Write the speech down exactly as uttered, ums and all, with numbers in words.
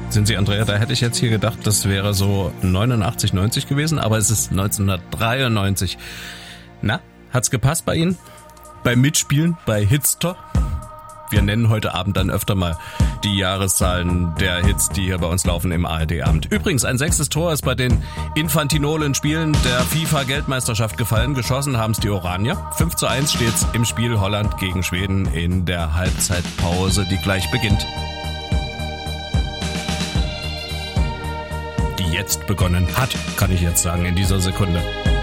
Sind Sie, Andrea, da hätte ich jetzt hier gedacht, das wäre so neunundachtzig, neunzig gewesen, aber es ist neunzehnhundertdreiundneunzig. Na, hat's gepasst bei Ihnen? Beim Mitspielen? Bei Hitster? Wir nennen heute Abend dann öfter mal die Jahreszahlen der Hits, die hier bei uns laufen im A R D-Abend. Übrigens, ein sechstes Tor ist bei den infantinolen Spielen der FIFA-Weltmeisterschaft gefallen. Geschossen haben es die Oranier. fünf zu eins steht's im Spiel Holland gegen Schweden in der Halbzeitpause, die gleich beginnt. Die jetzt begonnen hat, kann ich jetzt sagen, in dieser Sekunde.